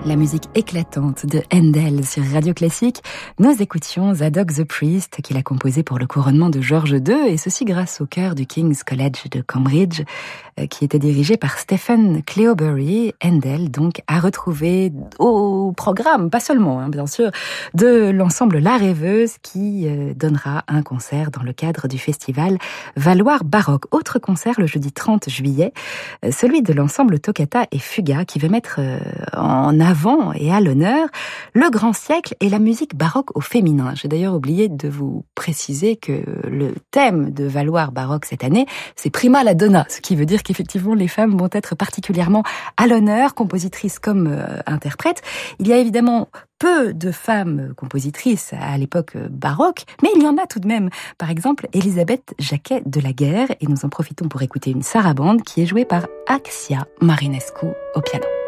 La musique éclatante de Handel sur Radio Classique, nous écoutions Zadok the Priest qu'il a composé pour le couronnement de George II, et ceci grâce au chœur du King's College de Cambridge qui était dirigé par Stephen Cleobury. Handel donc a retrouvé au programme, pas seulement bien sûr, de l'ensemble La Rêveuse qui donnera un concert dans le cadre du festival Valoir Baroque. Autre concert le jeudi 30 juillet, celui de l'ensemble Toccata et Fuga qui veut mettre en avant et à l'honneur le grand siècle et la musique baroque au féminin. J'ai d'ailleurs oublié de vous préciser que le thème de Valoir Baroque cette année, c'est Prima la Donna, ce qui veut dire qu'effectivement les femmes vont être particulièrement à l'honneur, compositrices comme interprètes. Il y a évidemment peu de femmes compositrices à l'époque baroque, mais il y en a tout de même. Par exemple, Elisabeth Jacquet de la Guerre, et nous en profitons pour écouter une sarabande qui est jouée par Axia Marinescu au piano.